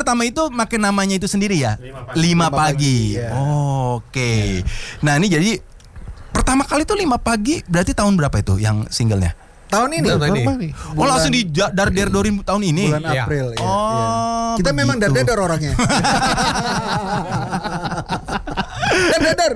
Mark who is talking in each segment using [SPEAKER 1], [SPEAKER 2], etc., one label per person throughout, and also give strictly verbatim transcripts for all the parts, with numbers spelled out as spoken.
[SPEAKER 1] pertama itu makin namanya itu sendiri ya?
[SPEAKER 2] Lima pagi.
[SPEAKER 1] Lima
[SPEAKER 3] Lima
[SPEAKER 1] pagi.
[SPEAKER 3] pagi, ya.
[SPEAKER 1] Oh, Oke. Okay.
[SPEAKER 3] Ya.
[SPEAKER 1] Nah ini jadi pertama kali tuh lima pagi berarti tahun berapa itu yang singlenya?
[SPEAKER 3] Tahun ini.
[SPEAKER 4] Tahun ini.
[SPEAKER 1] Oh langsung di dar der dorin tahun ini.
[SPEAKER 3] Bulan
[SPEAKER 4] Iya.
[SPEAKER 3] April. Ya,
[SPEAKER 1] Oh,
[SPEAKER 3] ya. Kita memang
[SPEAKER 1] begitu.
[SPEAKER 3] dar-dar orangnya. Dar-dar.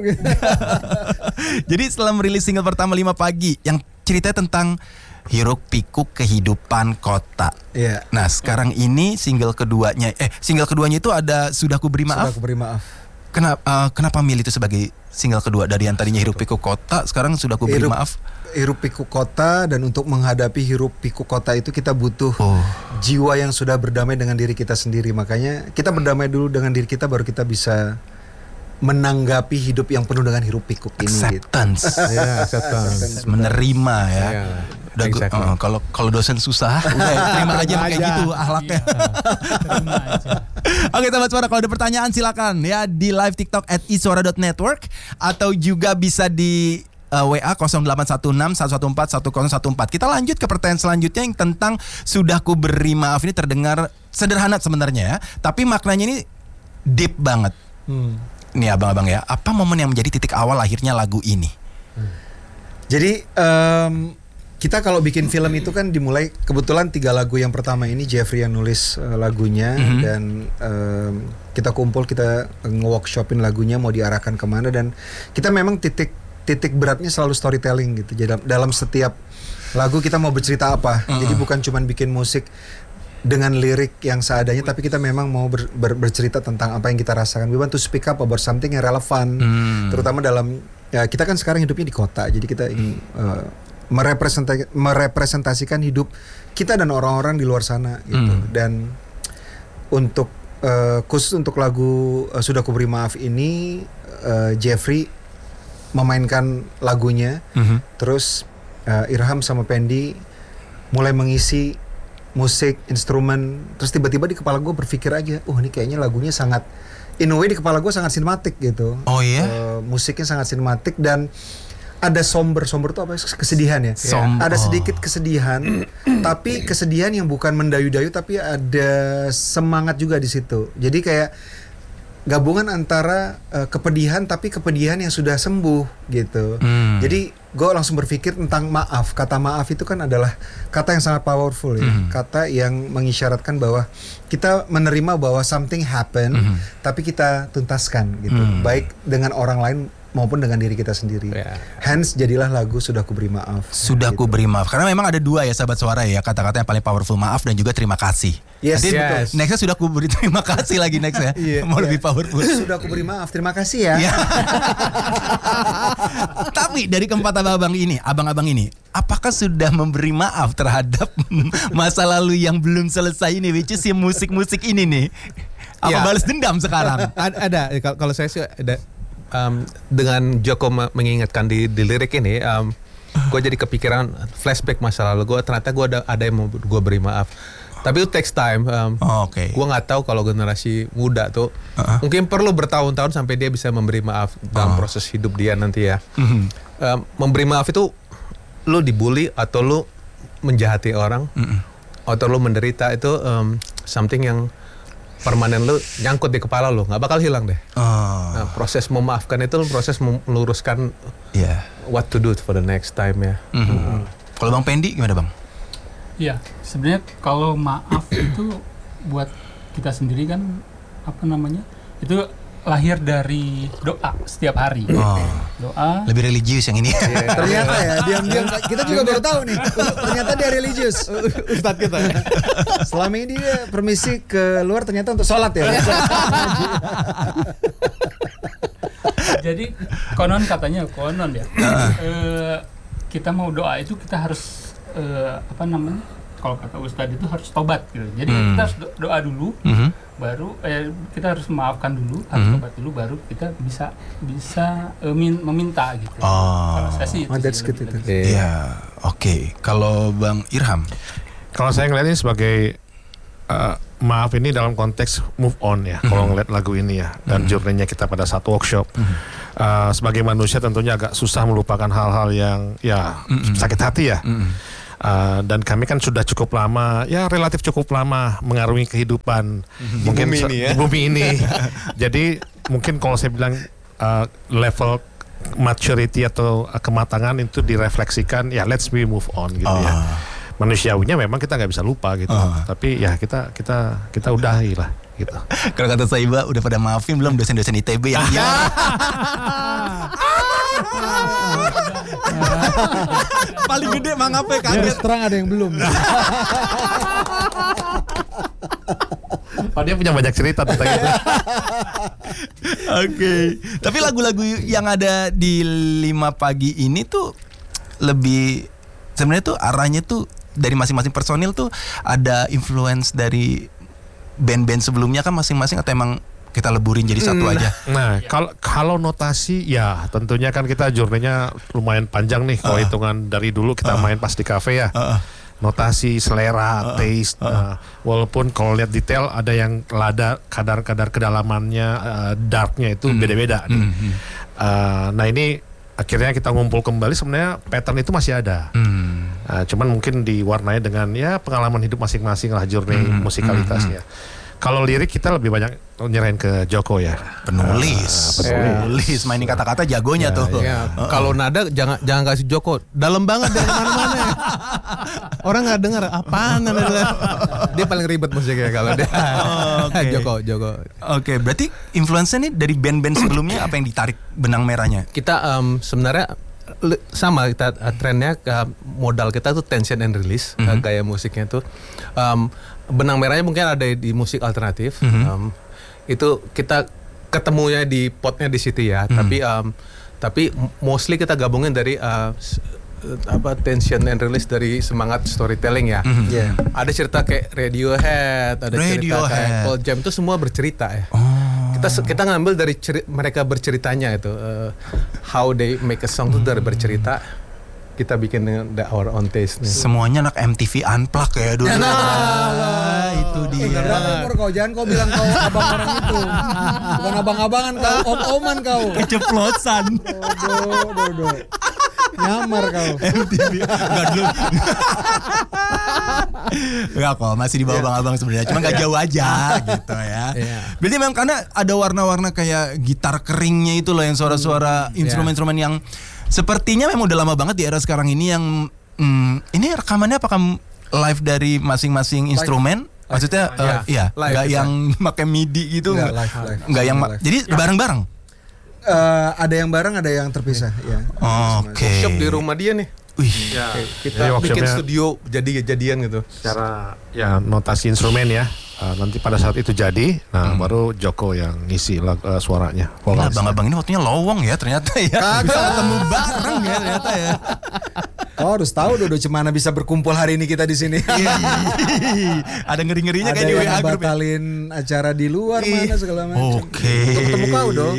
[SPEAKER 1] Jadi setelah merilis single pertama lima pagi yang ceritanya tentang hiruk pikuk kehidupan kota.
[SPEAKER 3] Iya.
[SPEAKER 1] Nah sekarang ini single keduanya, eh single keduanya itu ada Sudah Ku Beri
[SPEAKER 3] Sudah
[SPEAKER 1] Maaf.
[SPEAKER 3] aku beri maaf.
[SPEAKER 1] Kenapa uh, kenapa milih itu sebagai single kedua dari yang tadinya hiruk pikuk kota, sekarang Sudah Ku Beri
[SPEAKER 3] Hirup-
[SPEAKER 1] Maaf?
[SPEAKER 3] Hirup pikuk kota, dan untuk menghadapi hirup pikuk kota itu kita butuh
[SPEAKER 1] Oh.
[SPEAKER 3] jiwa yang sudah berdamai dengan diri kita sendiri. Makanya kita berdamai dulu dengan diri kita, baru kita bisa menanggapi hidup yang penuh dengan hiruk pikuk ini. Gitu.
[SPEAKER 1] Acceptance.
[SPEAKER 4] Ya, acceptance.
[SPEAKER 1] Menerima ya.
[SPEAKER 4] Iya,
[SPEAKER 1] Udah gu-
[SPEAKER 4] exactly.
[SPEAKER 1] uh, kalau kalau dosen susah, udah terima aja kayak
[SPEAKER 4] aja.
[SPEAKER 1] gitu ahlaknya.
[SPEAKER 5] Terima aja.
[SPEAKER 1] Oke Sobat Suara, kalau ada pertanyaan silakan ya di live TikTok at iswara dot network atau juga bisa di uh, W A nol delapan satu enam satu satu empat satu nol satu empat. Kita lanjut ke pertanyaan selanjutnya yang tentang Sudah Ku Beri Maaf. Ini terdengar sederhana sebenarnya ya, tapi maknanya ini deep banget.
[SPEAKER 3] Hmm.
[SPEAKER 1] Nih abang-abang ya, apa momen yang menjadi titik awal lahirnya lagu ini?
[SPEAKER 3] Jadi em, kita kalau bikin film itu kan dimulai, kebetulan tiga lagu yang pertama ini Jeffrey yang nulis uh, lagunya,
[SPEAKER 1] Mhm.
[SPEAKER 3] dan em, kita kumpul, kita nge-workshopin lagunya mau diarahkan kemana, dan kita memang titik titik beratnya selalu storytelling gitu. Jadi dalam setiap lagu kita mau bercerita apa.
[SPEAKER 1] Mhm.
[SPEAKER 3] Jadi bukan cuman bikin musik dengan lirik yang seadanya, tapi kita memang mau ber- ber- bercerita tentang apa yang kita rasakan. We want to speak up about something yang relevan,
[SPEAKER 1] Hmm.
[SPEAKER 3] terutama dalam ya kita kan sekarang hidupnya di kota, jadi kita ingin uh, merepresenta- merepresentasikan hidup kita dan orang-orang di luar sana gitu.
[SPEAKER 1] Hmm.
[SPEAKER 3] Dan untuk uh, khusus untuk lagu uh, Sudah Ku Beri Maaf ini, uh, Jeffrey memainkan lagunya,
[SPEAKER 1] Mhm.
[SPEAKER 3] terus uh, Irham sama Pendi mulai mengisi musik, instrumen, terus tiba-tiba di kepala gue berpikir aja, oh ini kayaknya lagunya sangat, in a way di kepala gue sangat sinematik gitu.
[SPEAKER 1] Oh iya?
[SPEAKER 3] Eh, musiknya sangat sinematik, dan ada somber, somber itu apa? Kesedihan ya.
[SPEAKER 1] Somber.
[SPEAKER 3] Ada sedikit kesedihan, tapi kesedihan yang bukan mendayu-dayu, tapi ada semangat juga di situ. Jadi kayak gabungan antara eh, kepedihan, tapi kepedihan yang sudah sembuh gitu.
[SPEAKER 1] Hmm.
[SPEAKER 3] Jadi gue langsung berpikir tentang maaf. Kata maaf itu kan adalah kata yang sangat powerful ya.
[SPEAKER 1] Mhm.
[SPEAKER 3] Kata yang mengisyaratkan bahwa kita menerima bahwa something happen,
[SPEAKER 1] Mhm.
[SPEAKER 3] tapi kita tuntaskan gitu.
[SPEAKER 1] Mhm.
[SPEAKER 3] Baik dengan orang lain maupun dengan diri kita sendiri.
[SPEAKER 4] Ya.
[SPEAKER 3] Hence jadilah lagu Sudah Ku Beri Maaf.
[SPEAKER 1] Sudah
[SPEAKER 3] Gitu.
[SPEAKER 1] Ku Beri Maaf. Karena memang ada dua ya Sahabat Suara ya, kata-kata yang paling powerful, maaf dan juga terima kasih.
[SPEAKER 3] Yes,
[SPEAKER 1] Nanti
[SPEAKER 4] yes.
[SPEAKER 1] nextnya Sudah Ku Beri Terima Kasih lagi next ya.
[SPEAKER 3] Iya,
[SPEAKER 1] Mau
[SPEAKER 3] iya.
[SPEAKER 1] lebih powerful.
[SPEAKER 3] Sudah Ku Beri Maaf. Terima kasih ya.
[SPEAKER 1] Ya. Tapi dari keempat abang-abang ini, abang-abang ini, apakah sudah memberi maaf terhadap masa lalu yang belum selesai ini, which is si musik-musik ini nih? Apa
[SPEAKER 4] Ya.
[SPEAKER 1] balas dendam sekarang?
[SPEAKER 4] Ada, ada. Kal- kalau saya sih ada, um, dengan Joko me- mengingatkan di, di lirik ini, um, gue jadi kepikiran flashback masa lalu gue. Ternyata gue ada ada yang mau gue beri maaf. Tapi itu takes time. Um,
[SPEAKER 1] Oh, Oke.
[SPEAKER 4] Gue nggak tahu kalau generasi muda tuh
[SPEAKER 1] Uh-uh.
[SPEAKER 4] mungkin perlu bertahun-tahun sampai dia bisa memberi maaf dalam
[SPEAKER 1] Oh.
[SPEAKER 4] proses hidup dia nanti ya.
[SPEAKER 1] Mhm.
[SPEAKER 4] Um, memberi maaf itu lu dibully atau lu menjahati orang
[SPEAKER 1] Mhm.
[SPEAKER 4] atau lu menderita, itu um, something yang permanen, lu nyangkut di kepala lu, nggak bakal hilang deh.
[SPEAKER 1] Oh,
[SPEAKER 4] Nah, proses memaafkan itu proses meluruskan
[SPEAKER 1] ya.
[SPEAKER 4] what to do for the next time ya.
[SPEAKER 1] Mhm. Kalau Bang Pendi gimana Bang?
[SPEAKER 5] Iya, sebenarnya kalau maaf itu buat kita sendiri kan apa namanya? Itu lahir dari doa setiap hari.
[SPEAKER 1] Oh.
[SPEAKER 5] Doa.
[SPEAKER 1] Lebih religius yang ini.
[SPEAKER 3] Ternyata ya, diam-diam kita juga baru tahu nih. Ternyata dia religius.
[SPEAKER 4] Ustadz kita.
[SPEAKER 3] Selama ini dia permisi ke luar ternyata untuk sholat ya.
[SPEAKER 5] Jadi konon katanya konon ya. eh, kita mau doa itu kita harus eh, apa namanya? Kalau kata Ustadz itu harus tobat gitu. Jadi
[SPEAKER 1] Hmm.
[SPEAKER 5] kita harus do- doa dulu,
[SPEAKER 1] Mhm.
[SPEAKER 5] baru eh, kita harus memaafkan dulu, harus
[SPEAKER 1] Hmm.
[SPEAKER 5] tobat dulu, baru kita bisa bisa eh, min- meminta gitu.
[SPEAKER 1] Oh.
[SPEAKER 5] Kalau saya sih itu
[SPEAKER 3] Oh,
[SPEAKER 5] sih
[SPEAKER 3] that's good
[SPEAKER 5] lebih-
[SPEAKER 3] itu.
[SPEAKER 5] lebih-
[SPEAKER 1] Iya, oke. Kalau Bang Irham,
[SPEAKER 2] Kalau saya ngeliatnya sebagai uh, maaf ini dalam konteks move on ya. Kalau ngeliat lagu ini ya, dan journey-nya kita pada satu workshop. Uh, sebagai manusia tentunya agak susah melupakan hal-hal yang ya
[SPEAKER 1] Mm-mm.
[SPEAKER 2] sakit hati ya.
[SPEAKER 1] Mhm.
[SPEAKER 2] Uh, dan kami kan sudah cukup lama, ya relatif cukup lama mengarungi kehidupan
[SPEAKER 4] Di
[SPEAKER 2] mungkin
[SPEAKER 4] bumi
[SPEAKER 2] se-
[SPEAKER 4] ini ya.
[SPEAKER 2] di bumi ini. Jadi mungkin kalau saya bilang uh, level maturity atau uh, kematangan itu direfleksikan, ya let's we move on gitu
[SPEAKER 1] Oh.
[SPEAKER 2] ya. Manusiawinya memang kita nggak bisa lupa gitu,
[SPEAKER 1] Oh.
[SPEAKER 2] tapi ya kita kita kita udahi lah gitu.
[SPEAKER 1] Kalau kata Saiba udah pada maafin belum dosen-dosen I T B yang ya. Paling gede mangapnya
[SPEAKER 3] Terus
[SPEAKER 1] kaget.
[SPEAKER 3] terang ada yang belum.
[SPEAKER 2] Oh, dia punya banyak cerita tentang itu.
[SPEAKER 1] Oke. Tapi lagu-lagu yang ada di lima pagi ini tuh lebih sebenarnya tuh arahnya tuh dari masing-masing personil tuh ada influence dari band-band sebelumnya kan masing-masing atau emang kita leburin jadi satu aja?
[SPEAKER 2] Nah, kalau kalau notasi ya tentunya kan kita journey-nya lumayan panjang nih kalau
[SPEAKER 1] Uh.
[SPEAKER 2] hitungan dari dulu kita
[SPEAKER 1] Uh.
[SPEAKER 2] main pas di kafe ya.
[SPEAKER 1] Uh.
[SPEAKER 2] Notasi, selera,
[SPEAKER 1] Uh.
[SPEAKER 2] taste.
[SPEAKER 1] Uh.
[SPEAKER 2] Nah, walaupun kalau lihat detail ada yang lada kadar-kadar kedalamannya, uh, darknya itu
[SPEAKER 1] Hmm.
[SPEAKER 2] beda-beda. nih.
[SPEAKER 1] Hmm.
[SPEAKER 2] Uh, nah ini akhirnya kita ngumpul kembali, sebenarnya pattern itu masih ada.
[SPEAKER 1] Hmm.
[SPEAKER 2] Uh, cuman mungkin diwarnai dengan ya pengalaman hidup masing-masing lah, journey
[SPEAKER 1] Hmm,
[SPEAKER 2] musikalitasnya. Kalau lirik kita lebih banyak nyerahin ke Joko ya.
[SPEAKER 1] Penulis,
[SPEAKER 2] Ah,
[SPEAKER 1] penulis, mainin kata-kata jagonya
[SPEAKER 2] Ya,
[SPEAKER 1] tuh.
[SPEAKER 4] Ya, kalau nada jangan jangan kasih Joko. Dalam banget dari mana-mana. Orang nggak dengar apaan nada. Dia paling ribet musiknya kalau dia.
[SPEAKER 1] Oh, oke.
[SPEAKER 4] Joko, Joko.
[SPEAKER 1] Oke, berarti influence-nya nih dari band-band sebelumnya apa yang ditarik benang merahnya?
[SPEAKER 4] Kita em, sebenarnya le- sama kita uh, trennya uh, modal kita tuh tension and release, uh, gaya musiknya tuh Em, benang merahnya mungkin ada di musik alternatif. Em, itu kita ketemunya di potnya di situ ya, tapi em, tapi mostly kita gabungin dari uh, s- apa tension and release dari semangat storytelling ya.
[SPEAKER 3] Iya.
[SPEAKER 4] Ada cerita kayak Radiohead, ada cerita
[SPEAKER 1] Radiohead.
[SPEAKER 4] kayak Pearl Jam, itu semua bercerita ya.
[SPEAKER 1] Oh.
[SPEAKER 4] Kita kita ngambil dari ceri- mereka berceritanya itu, uh, how they make a song itu dari bercerita. Kita bikin dengan the- our own taste nih.
[SPEAKER 1] Semuanya anak M T V Unplugged ya dulu. Ah, itu
[SPEAKER 3] Eh,
[SPEAKER 1] dia.
[SPEAKER 3] berapa umur kau? Jangan kau bilang kau abang orang itu. Bukan abang-abangan kau, om-oman kau.
[SPEAKER 1] Keceplosan.
[SPEAKER 3] Dodo, dodo. Nyamar kau.
[SPEAKER 1] M T V. Enggak dulu. Enggak kok, masih di bawah abang-abang sebenarnya. Cuma enggak jauh aja gitu ya.
[SPEAKER 4] Iya.
[SPEAKER 1] Berarti memang karena ada warna-warna kayak gitar keringnya itu loh yang suara-suara instrumen-instrumen yang sepertinya memang udah lama banget di era sekarang ini yang hmm, ini rekamannya apakah live dari masing-masing instrumen? Maksudnya
[SPEAKER 4] Live.
[SPEAKER 1] eh,
[SPEAKER 4] Ya,
[SPEAKER 1] iya,
[SPEAKER 4] live
[SPEAKER 1] enggak
[SPEAKER 4] kita.
[SPEAKER 1] yang pakai MIDI gitu
[SPEAKER 3] Enggak,
[SPEAKER 1] enggak.
[SPEAKER 3] live, live.
[SPEAKER 1] Enggak yang ma-
[SPEAKER 3] Live.
[SPEAKER 1] jadi bareng-bareng.
[SPEAKER 3] Eh, ada yang bareng, ada yang terpisah. Ya.
[SPEAKER 1] Oke.
[SPEAKER 4] Workshop di rumah dia nih.
[SPEAKER 1] Wih.
[SPEAKER 2] Ya,
[SPEAKER 4] Oke,
[SPEAKER 2] jadi
[SPEAKER 4] kita bikin
[SPEAKER 2] workshopnya
[SPEAKER 4] studio jadi-jadian gitu.
[SPEAKER 2] secara ya notasi instrumen ya. Uh, nanti pada saat itu jadi, nah baru Joko yang ngisi lag, uh, suaranya.
[SPEAKER 1] Nah,
[SPEAKER 2] vokalis.
[SPEAKER 1] abang-abang ini waktunya lowong ya ternyata ya. Bisa ketemu bareng ya ternyata ya.
[SPEAKER 3] Kau harus tahu Dodo Cemana bisa berkumpul hari ini kita di sini.
[SPEAKER 1] Ada ngeri-ngerinya
[SPEAKER 3] Ada
[SPEAKER 1] kayak di W A
[SPEAKER 3] yang
[SPEAKER 1] grup ya.
[SPEAKER 3] batalin acara di luar mana segala macam.
[SPEAKER 1] Oke.
[SPEAKER 3] Untuk ketemu kau dong.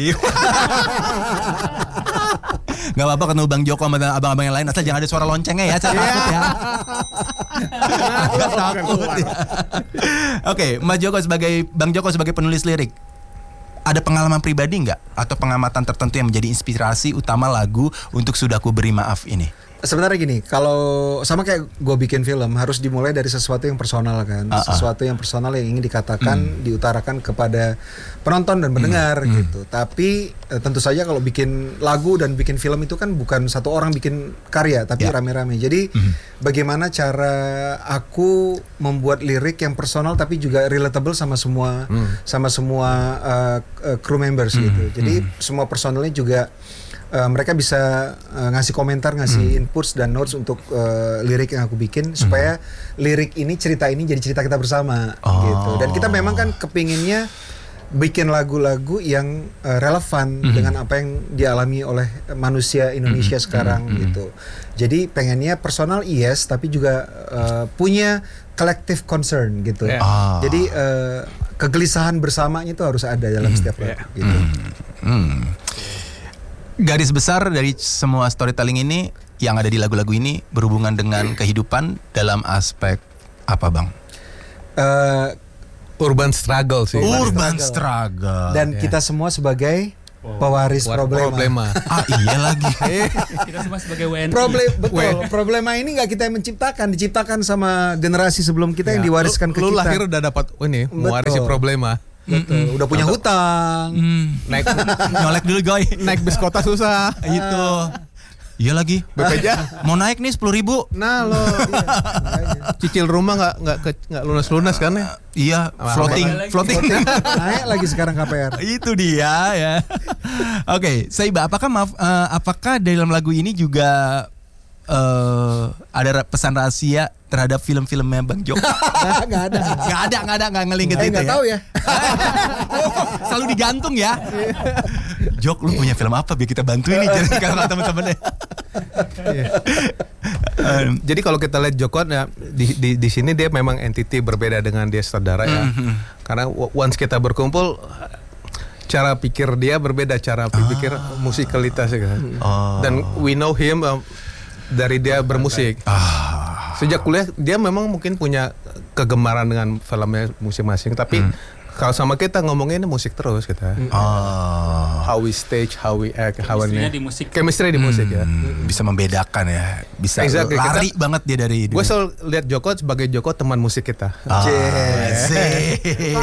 [SPEAKER 1] Gak apa-apa ketemu Bang Joko sama abang-abang yang lain asal jangan ada suara loncengnya ya, saya takut ya. Agak takut ya. Oke, Mas Joko sebagai Bang Joko sebagai penulis lirik, ada pengalaman pribadi nggak atau pengamatan tertentu yang menjadi inspirasi utama lagu untuk Sudah Ku Beri Maaf ini?
[SPEAKER 3] Sebenarnya gini, kalau sama kayak gue bikin film harus dimulai dari sesuatu yang personal kan,
[SPEAKER 1] Uh-uh.
[SPEAKER 3] sesuatu yang personal yang ingin dikatakan, diutarakan kepada penonton dan pendengar gitu. Tapi eh, tentu saja kalau bikin lagu dan bikin film itu kan bukan satu orang bikin karya, tapi
[SPEAKER 1] Ya.
[SPEAKER 3] rame-rame. Jadi bagaimana cara aku membuat lirik yang personal tapi juga relatable sama semua, sama semua uh, uh, crew members gitu. Jadi semua personalnya juga Uh, mereka bisa uh, ngasih komentar, ngasih inputs dan notes untuk uh, lirik yang aku bikin supaya lirik ini, cerita ini jadi cerita kita bersama
[SPEAKER 1] Oh.
[SPEAKER 3] gitu. Dan kita memang kan kepinginnya bikin lagu-lagu yang uh, relevan dengan apa yang dialami oleh manusia Indonesia sekarang gitu. Jadi pengennya personal yes, tapi juga uh, punya collective concern gitu.
[SPEAKER 4] Yeah.
[SPEAKER 1] Ah.
[SPEAKER 3] Jadi uh, kegelisahan bersamanya itu harus ada dalam setiap lagu gitu.
[SPEAKER 1] Hmm. Garis besar dari semua storytelling ini yang ada di lagu-lagu ini berhubungan dengan kehidupan dalam aspek apa, Bang?
[SPEAKER 3] Uh,
[SPEAKER 4] Urban struggle sih.
[SPEAKER 3] Urban
[SPEAKER 1] Urban struggle.
[SPEAKER 3] dan
[SPEAKER 4] Ya.
[SPEAKER 3] kita semua sebagai Pewaris
[SPEAKER 4] War-
[SPEAKER 3] problema.
[SPEAKER 4] problema.
[SPEAKER 1] Ah iya lagi.
[SPEAKER 5] Kita semua sebagai W N I.
[SPEAKER 3] Problem betul. Problema ini nggak kita yang menciptakan, diciptakan sama generasi sebelum kita yang diwariskan ke
[SPEAKER 4] lu, lu
[SPEAKER 3] kita.
[SPEAKER 4] lahir udah dapat oh, ini mewarisi
[SPEAKER 3] Betul.
[SPEAKER 4] problema.
[SPEAKER 3] Betul. Udah punya hutang.
[SPEAKER 1] Hmm.
[SPEAKER 4] Naik
[SPEAKER 1] Nyolek dulu goy.
[SPEAKER 4] naik bis kota susah.
[SPEAKER 1] Itu. Iya lagi.
[SPEAKER 4] B P J S
[SPEAKER 1] Mau naik nih sepuluh ribu.
[SPEAKER 3] Nah lo, iya.
[SPEAKER 4] cicil rumah nggak nggak ke- nggak lunas-lunas kan ya?
[SPEAKER 1] Iya, floating,
[SPEAKER 5] Naik lagi.
[SPEAKER 1] floating.
[SPEAKER 3] Naik lagi sekarang K P R.
[SPEAKER 1] Itu dia ya. Oke, Saiba, apakah maaf, eh, apakah dalam lagu ini juga eh, ada ra- pesan rahasia terhadap film-filmnya Bang Jok?
[SPEAKER 3] Nggak ada.
[SPEAKER 1] Gak ada, gak ada, gak ngelingket
[SPEAKER 3] Eh
[SPEAKER 1] itu
[SPEAKER 3] nggak
[SPEAKER 1] ya.
[SPEAKER 3] tahu ya.
[SPEAKER 1] Selalu digantung ya. Jok, lu punya film apa biar kita bantu ini jadi karena teman-temannya. Em,
[SPEAKER 4] Jadi kalau kita lihat Joko ya, di, di di sini dia memang entity berbeda dengan dia saudara ya. Karena w- once kita berkumpul cara pikir dia berbeda, cara pikir musikalitasnya kan.
[SPEAKER 1] Oh.
[SPEAKER 4] Dan we know him um, dari dia bermusik.
[SPEAKER 1] Ah.
[SPEAKER 4] Sejak kuliah dia memang mungkin punya kegemaran dengan filmnya masing-masing, tapi kalau sama kita ngomongin musik terus kita.
[SPEAKER 1] Oh.
[SPEAKER 4] How we stage, how we act, how
[SPEAKER 5] Chemistry-nya
[SPEAKER 4] we
[SPEAKER 5] di musik.
[SPEAKER 4] chemistry di musik ya.
[SPEAKER 1] Hmm, bisa membedakan ya. Bisa
[SPEAKER 4] Exactly,
[SPEAKER 1] lari
[SPEAKER 4] kita-
[SPEAKER 1] banget dia dari
[SPEAKER 4] Gue selalu lihat Joko sebagai Joko teman musik kita.
[SPEAKER 1] Ah, asik.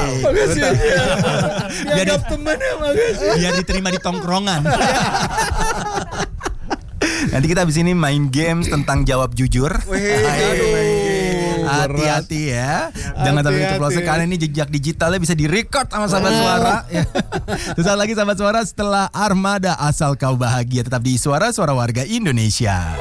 [SPEAKER 1] Biar, di-
[SPEAKER 3] teman ya makasih.
[SPEAKER 1] biar diterima di tongkrongan. Nanti kita abis ini main games tentang jawab jujur.
[SPEAKER 3] Wih,
[SPEAKER 1] Aduh. Hati-hati ya. Jangan sampai
[SPEAKER 4] Hati-hati.
[SPEAKER 1] keceplosan karena ini jejak digitalnya bisa direcord sama sahabat suara. Ya. Sesaat lagi sahabat suara setelah Armada Asal Kau Bahagia tetap di Suara Suara Warga Indonesia.